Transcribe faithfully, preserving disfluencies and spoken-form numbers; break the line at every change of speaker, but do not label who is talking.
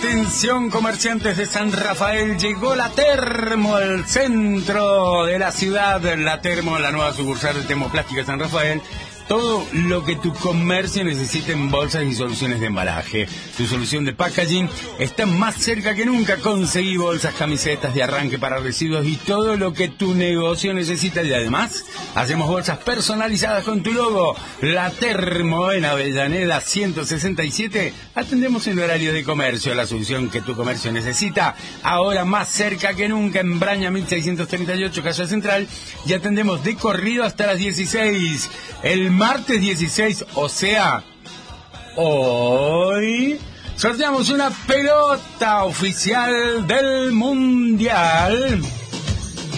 Atención, comerciantes de San Rafael, llegó la Termo al centro de la ciudad. La Termo, la nueva sucursal de Termoplástica San Rafael. Todo lo que tu comercio necesite en bolsas y soluciones de embalaje. Tu solución de packaging está más cerca que nunca. Conseguí bolsas, camisetas de arranque para residuos y todo lo que tu negocio necesita. Y además, hacemos bolsas personalizadas con tu logo. La Termo en Avellaneda ciento sesenta y siete. Atendemos en horario de comercio. La solución que tu comercio necesita. Ahora más cerca que nunca en Braña mil seiscientos treinta y ocho, Calle Central. Y atendemos de corrido hasta las dieciséis. El martes dieciséis, o sea, hoy, sorteamos una pelota oficial del Mundial.